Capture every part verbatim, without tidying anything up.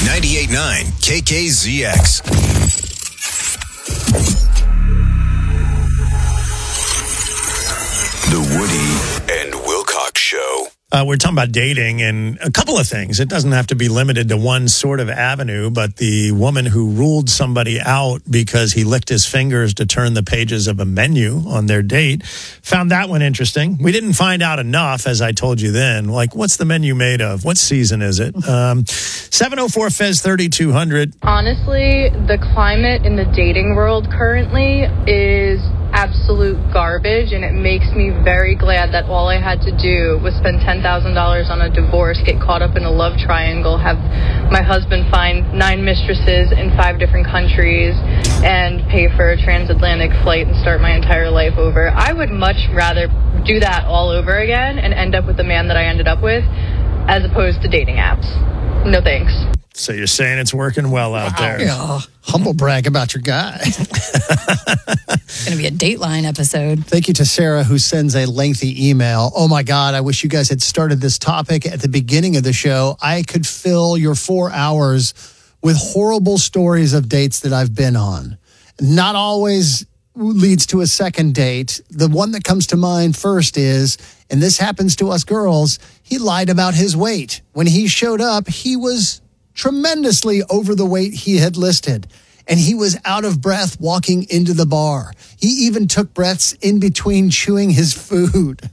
ninety-eight point nine K K Z X. The Woody and Wilcox Show. Uh, we're talking about dating and a couple of things. It doesn't have to be limited to one sort of avenue, but the woman who ruled somebody out because he licked his fingers to turn the pages of a menu on their date found that one interesting. We didn't find out enough, as I told you then. Like, what's the menu made of? What season is it? Um, seven oh four Fez thirty-two hundred. Honestly, the climate in the dating world currently is absolute garbage, and it makes me very glad that all I had to do was spend ten thousand dollars on a divorce, get caught up in a love triangle, have my husband find nine mistresses in five different countries, and pay for a transatlantic flight and start my entire life over. I would much rather do that all over again and end up with the man that I ended up with as opposed to dating apps. No thanks. So you're saying it's working well out there. Yeah. Humble brag about your guy. It's going to be a Dateline episode. Thank you to Sarah, who sends a lengthy email. Oh, my God, I wish you guys had started this topic at the beginning of the show. I could fill your four hours with horrible stories of dates that I've been on. Not always leads to a second date. The one that comes to mind first is, and this happens to us girls, he lied about his weight. When he showed up, he was tremendously over the weight he had listed. And he was out of breath walking into the bar. He even took breaths in between chewing his food.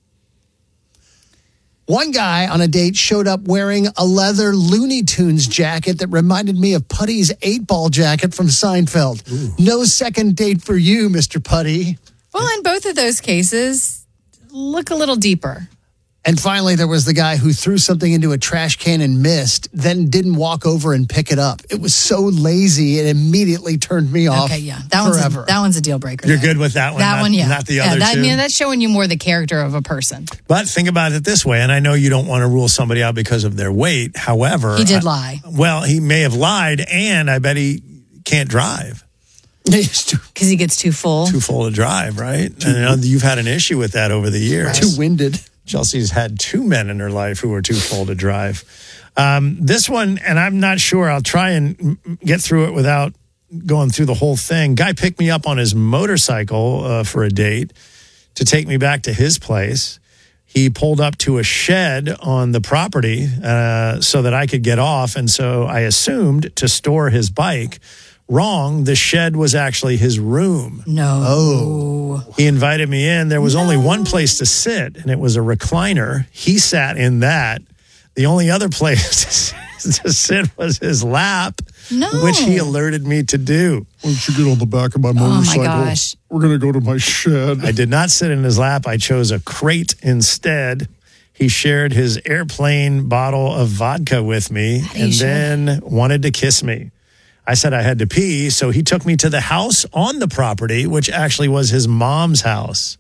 One guy on a date showed up wearing a leather Looney Tunes jacket that reminded me of Putty's eight-ball jacket from Seinfeld. Ooh. No second date for you, Mister Putty. Well, in both of those cases, look a little deeper. And finally, there was the guy who threw something into a trash can and missed, then didn't walk over and pick it up. It was so lazy, it immediately turned me off. Okay, yeah. That one's forever. A, that one's a deal breaker. You're though. good with that one? That not, one, yeah. Not the yeah, other that, two? I mean, that's showing you more the character of a person. But think about it this way, and I know you don't want to rule somebody out because of their weight. However... He did I, lie. Well, he may have lied, and I bet he can't drive. Because he gets too full. Too full to drive, right? And you know, you've had an issue with that over the years. Right. Too winded. Chelsea's had two men in her life who were too full to drive. Um, this one, and I'm not sure, I'll try and get through it without going through the whole thing. Guy picked me up on his motorcycle uh, for a date to take me back to his place. He pulled up to a shed on the property uh, so that I could get off, and so I assumed to store his bike. Wrong. The shed was actually his room. No. Oh. He invited me in. There was no. only one place to sit, and it was a recliner. He sat in that. The only other place to sit was his lap, no. which he alerted me to do. Why don't you get on the back of my motorcycle? Oh, my gosh. We're going to go to my shed. I did not sit in his lap. I chose a crate instead. He shared his airplane bottle of vodka with me and then wanted to kiss me. I said I had to pee, so he took me to the house on the property, which actually was his mom's house.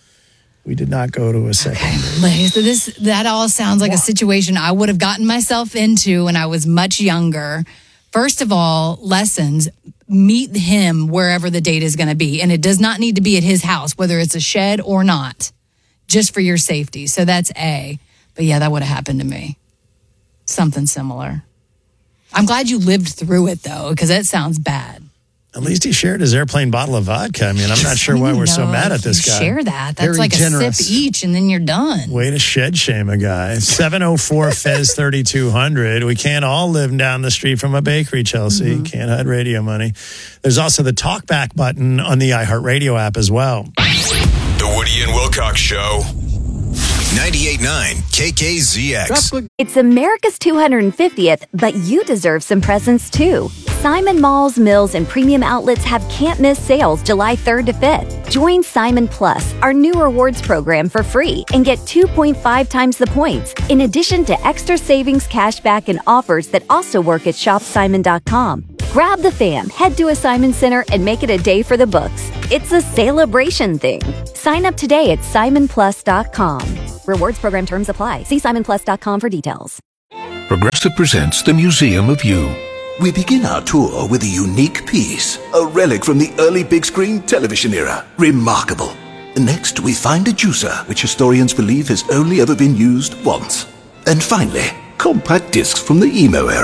We did not go to a second. Okay. So this that all sounds like a situation I would have gotten myself into when I was much younger. First of all, lessons, meet him wherever the date is going to be. And it does not need to be at his house, whether it's a shed or not, just for your safety. So that's A. But yeah, that would have happened to me. Something similar. I'm glad you lived through it, though, because that sounds bad. At least he shared his airplane bottle of vodka. I mean, I'm not sure why we're so mad at this guy. Share that. That's Very like generous. a sip each, and then you're done. Way to shed shame a guy. seven oh four Fez thirty-two hundred. We can't all live down the street from a bakery, Chelsea. Mm-hmm. Can't hide radio money. There's also the talkback button on the iHeartRadio app as well. The Woody and Wilcox Show. ninety-eight point nine K K Z X. It's America's two hundred fiftieth, but you deserve some presents too. Simon Malls, Mills, and Premium Outlets have can't-miss sales July third to fifth. Join Simon Plus, our new rewards program, for free and get two point five times the points, in addition to extra savings, cashback, and offers that also work at shop simon dot com. Grab the fam, head to a Simon Center, and make it a day for the books. It's a celebration thing. Sign up today at simon plus dot com. Rewards program terms apply. See simon plus dot com for details. Progressive presents The Museum of You. We begin our tour with a unique piece, a relic from the early big screen television era. Remarkable. Next, we find a juicer, which historians believe has only ever been used once. And finally, compact discs from the emo era.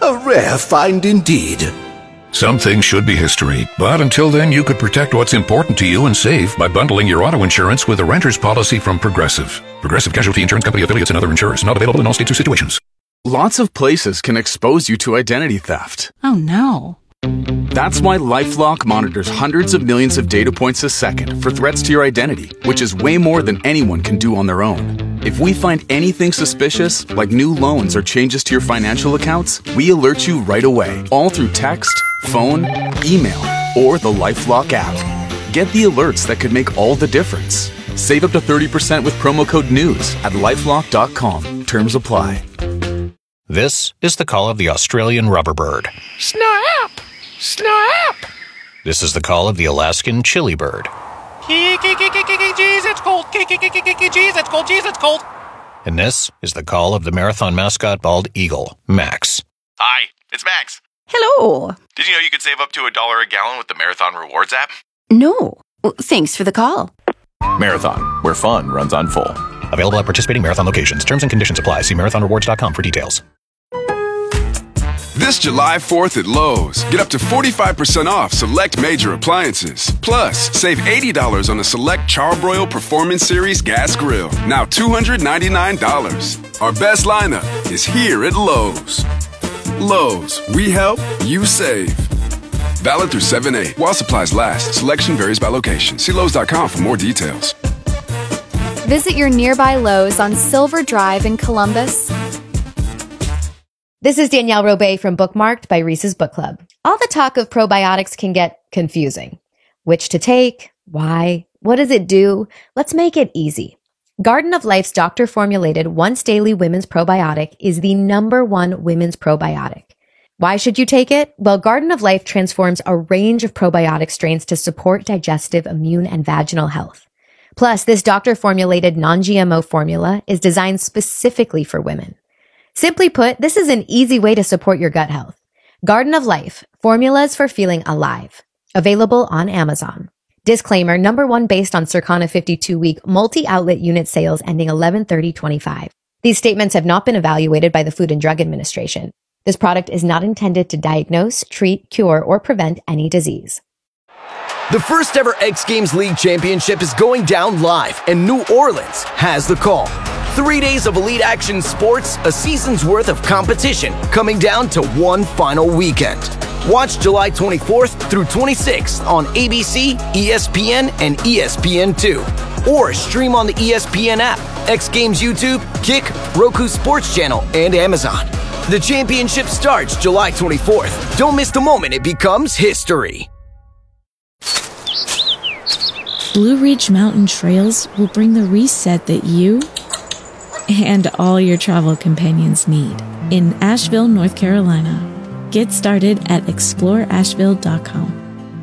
A rare find indeed. Some things should be history, but until then, you could protect what's important to you and save by bundling your auto insurance with a renter's policy from Progressive. Progressive Casualty Insurance Company affiliates and other insurers. Not available in all states or situations. Lots of places can expose you to identity theft. Oh no. That's why LifeLock monitors hundreds of millions of data points a second for threats to your identity, which is way more than anyone can do on their own. If we find anything suspicious, like new loans or changes to your financial accounts, we alert you right away, all through text, phone, email, or the LifeLock app. Get the alerts that could make all the difference. Save up to thirty percent with promo code NEWS at lifelock dot com. Terms apply. This is the call of the Australian rubber bird. Snap! Snap! This is the call of the Alaskan chili bird. Jeez, it's cold. Jeez, it's cold. Jeez, it's cold. And this is the call of the marathon mascot bald eagle, Max. Hi, it's Max. Hello. Did you know you could save up to a dollar a gallon with the Marathon Rewards app? No. Well, thanks for the call. Marathon, where fun runs on full. Available at participating Marathon locations. Terms and conditions apply. See marathon rewards dot com for details. This July fourth at Lowe's, get up to forty-five percent off select major appliances. Plus, save eighty dollars on a select Charbroil Performance Series gas grill, now two hundred ninety-nine dollars. Our best lineup is here at Lowe's. Lowe's, we help, you save. Valid through seven eight. While supplies last, selection varies by location. See Lowe's dot com for more details. Visit your nearby Lowe's on Silver Drive in Columbus. This is Danielle Robay from Bookmarked by Reese's Book Club. All the talk of probiotics can get confusing. Which to take? Why? What does it do? Let's make it easy. Garden of Life's doctor-formulated once-daily women's probiotic is the number one women's probiotic. Why should you take it? Well, Garden of Life transforms a range of probiotic strains to support digestive, immune, and vaginal health. Plus, this doctor-formulated non-G M O formula is designed specifically for women. Simply put, this is an easy way to support your gut health. Garden of Life, formulas for feeling alive. Available on Amazon. Disclaimer, number one based on Circana fifty-two week multi-outlet unit sales ending eleven thirty twenty-five. These statements have not been evaluated by the Food and Drug Administration. This product is not intended to diagnose, treat, cure, or prevent any disease. The first ever X Games League Championship is going down live, and New Orleans has the call. Three days of elite action sports, a season's worth of competition, coming down to one final weekend. Watch July twenty-fourth through twenty-sixth on A B C, E S P N, and E S P N two. Or stream on the E S P N app, X Games YouTube, Kick, Roku Sports Channel, and Amazon. The championship starts July twenty-fourth. Don't miss the moment it becomes history. Blue Ridge Mountain Trails will bring the reset that you and all your travel companions need in Asheville, North Carolina. Get started at explore asheville dot com.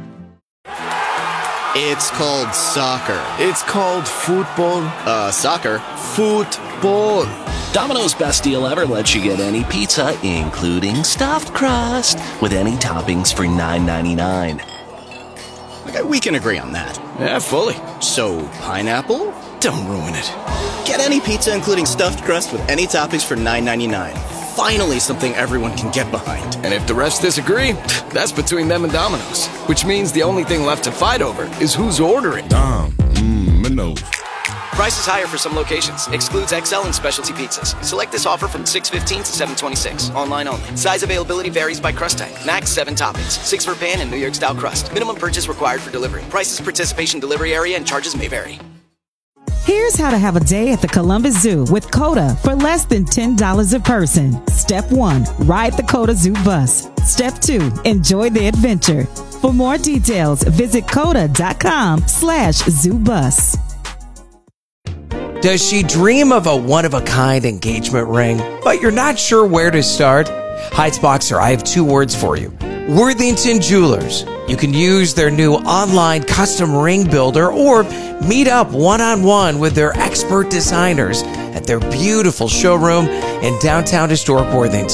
It's called soccer. It's called football. Uh, soccer. Football. Domino's best deal ever lets you get any pizza, including stuffed crust, with any toppings for nine ninety-nine. Okay, we can agree on that. Yeah, fully. So, pineapple? Don't ruin it. Get any pizza, including stuffed crust, with any toppings for nine ninety-nine. Finally, something everyone can get behind. And if the refs disagree, that's between them and Domino's. Which means the only thing left to fight over is who's ordering. Dom, mmm, Minos. Price is higher for some locations. Excludes X L and specialty pizzas. Select this offer from six fifteen to seven twenty-six. Online only. Size availability varies by crust type. Max seven toppings. Six for pan and New York style crust. Minimum purchase required for delivery. Prices, participation, delivery area, and charges may vary. Here's how to have a day at the Columbus Zoo with COTA for less than ten dollars a person. Step one, ride the COTA Zoo bus. Step two, enjoy the adventure. For more details, visit coda.com slash zoo bus. Does she dream of a one-of-a-kind engagement ring, but you're not sure where to start? Heights Boxer, I have two words for you. Worthington Jewelers. You can use their new online custom ring builder or meet up one-on-one with their expert designers at their beautiful showroom in downtown historic Worthington.